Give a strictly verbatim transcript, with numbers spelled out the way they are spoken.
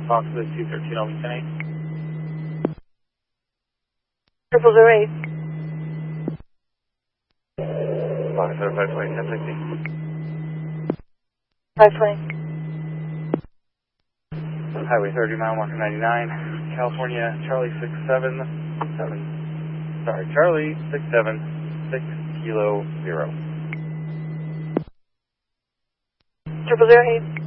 Fox two thirteen, I'll be ten eight. Triple zero eight. Fox five twenty, ten sixty. five twenty. Highway thirty, mile marker ninety-nine, California, Charlie six seven seven. Sorry, Charlie six seven six kilo zero. Triple zero eight.